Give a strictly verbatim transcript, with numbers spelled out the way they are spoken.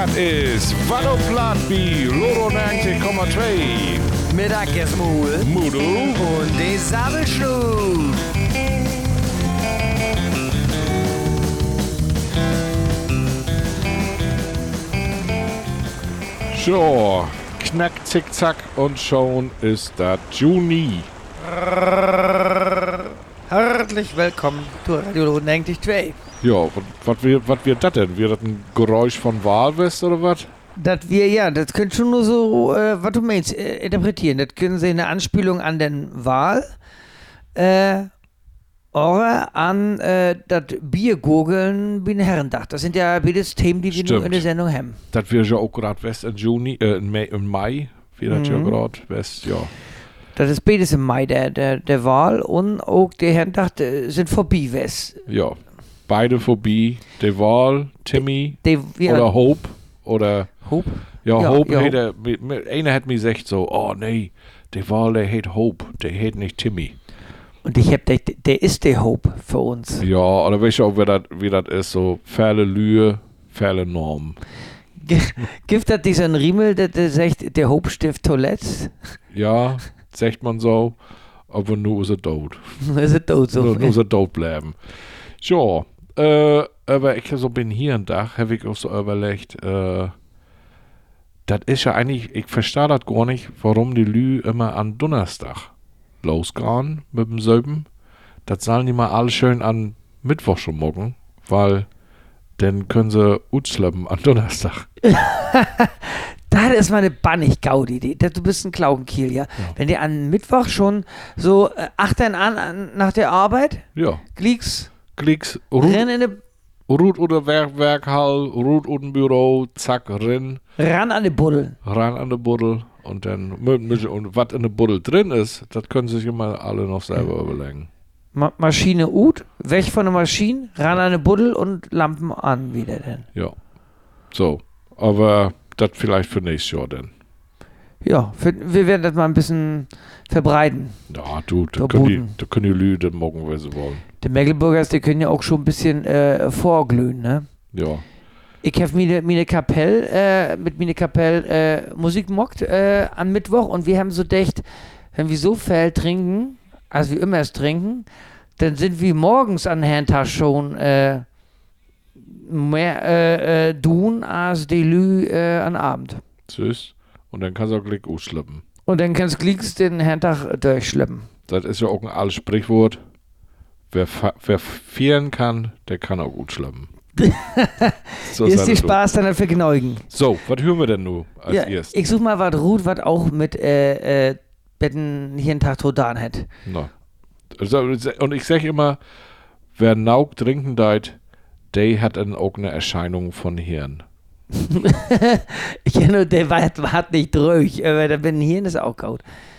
Dat is Vallo Plaatby, Loro negentig komma twee. Mittagsmul. Mudo. Und die Sabbelschnur. So, knack, zick, zack und schon ist das Juni. Herzlich willkommen zu Radio negentig zwei. Ja, was wird was wird das denn? Wird das ein Geräusch von Walwest oder was? Das wir, ja, das könnt schon nur so, äh, was du meinst, äh, interpretieren. Das können sie eine Anspielung an den Wal, äh, oder an äh, das Biergurgeln wie ein Herrendach. Das sind ja beides Themen, die wir Stimmt. nur in der Sendung haben. Das wird ja auch gerade West in Juni, äh, in Mai, im Mai wird das ja Mhm. gerade West, ja. Das ist beides im Mai, der, der, der Wahl und auch der Herrendach äh, sind vorbei, was. Ja, beide vorbei. De Waal, Timmy Die, ja, oder Hope oder... Hope? Ja, Ja, Hope, ja, hat er, mit- mit- einer hat mir gesagt so, oh nee, der Wahl, der hat Hope, der hat nicht Timmy. Und ich hab, der, der ist der Hope für uns. Ja, oder weißt du auch, wie das wie das ist, so Fälle Lühe, Fälle Norm. Gibt das diesen Riemel, der, der sagt, der Hope stifft Toilette? Ja, sagt man so, aber nur ist er tot. ist es tot so. Nur, nur ist er tot bleiben. Ja, äh, aber ich so bin hier ein Tag, habe ich auch so überlegt, äh, das ist ja eigentlich, ich verstehe das gar nicht, warum die Lü immer an Donnerstag losgehen mit dem Söben. Das sollen die mal alle schön an Mittwoch schon morgen, weil dann können sie utschleppen an Donnerstag. Das ist mal eine bannig Gaudi-Idee. Du bist ein Klaubenkiel, ja? Wenn dir an Mittwoch schon so äh, achtern an, an nach der Arbeit, Ja, Glicks, Klicks, renn Ruth, in de, Ruth oder Werk, Werkhall, Ruth oder Büro, zack, rin, ran an die Buddel. ran an der Buddel und dann, mü- mü- und was in der Buddel drin ist, das können sich immer alle noch selber überlegen. Ma Maschine ut, weg von der Maschine, ran an die Buddel und Lampen an wieder denn. Ja, so, aber das vielleicht für nächstes Jahr dann. Ja, für, wir werden das mal ein bisschen verbreiten. Ja, du, da Der können die, Boden. da können die Lü dann morgen, wenn sie wollen. Die Mecklenburgers, die können ja auch schon ein bisschen äh, vorglühen, ne? Ja, Ich habe meine, meine Kapelle, äh, mit meine Kapelle äh, Musik mockt äh, am Mittwoch und wir haben so gedacht, wenn wir so viel trinken, als wir immer es trinken, dann sind wir morgens an Herrentag schon äh, mehr äh, äh, tun als die Lü äh, an Abend. süß. Und dann kannst du auch gleich ausschleppen. Und dann kannst du gleich den Herrentag durchschleppen. Das ist ja auch ein altes Sprichwort. Wer, fa- wer vieren kann, der kann auch gut schleppen. So Ist sagt dir es so. Spaß dann das Vergnügen. So, was hören wir denn nun als Ja, erstes? ich such mal was Ruth, was auch mit äh, äh, Betten hier einen Tag Todan hat. Na. Also, und ich sage immer, wer Nauk trinken deit, der hat dann auch eine Erscheinung von Hirn. Ich kenne nur, der war, war nicht durch, aber der Ben Hirn ist auch kaut.